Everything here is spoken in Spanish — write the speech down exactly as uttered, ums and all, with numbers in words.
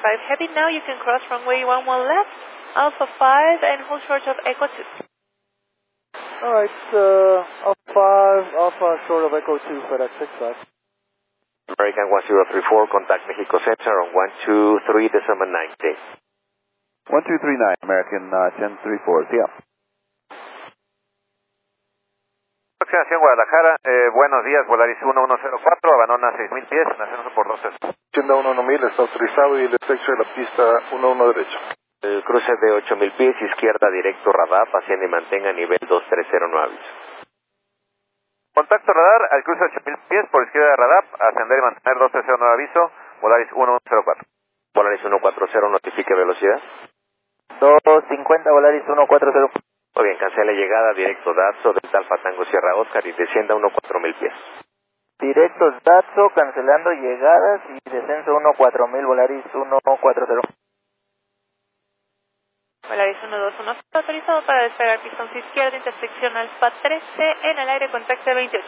five heavy. Now you can cross runway one one left, Alpha five, and hold short of Echo two. Alright, uh, Alpha five, Alpha short of Echo two, FedEx six five. American one zero three four, contact Mexico Center on one two three December ninety. one two three nine, American uh, ten three four, sí. Aproximación Guadalajara, eh, buenos días, Volaris uno uno cero cuatro, Abanona seis mil pies, ascenso por doce. Tienda uno uno mil, está autorizado y el espectro de la pista uno uno derecho. El cruce de ocho mil pies, izquierda directo radar, asciende y mantenga nivel dos tres cero, no aviso. Contacto radar al cruce de ocho mil pies, por izquierda de radar, ascender y mantener dos tres cero, no aviso, Volaris uno uno cero cuatro. Volaris uno cuatro cero, notifique velocidad. dos cincuenta, Volaris uno cuatro cero. Muy bien, cancela llegada, directo Datso, Delta Alfa Tango Sierra Oscar y descienda uno cuatro mil pies. Directos Datso, cancelando llegadas y descenso uno cuatro mil, Volaris uno cuatro cero. Volaris uno dos uno, autorizado para despegar pistón izquierda, intersección Alfa trece, en el aire contacto veintiocho.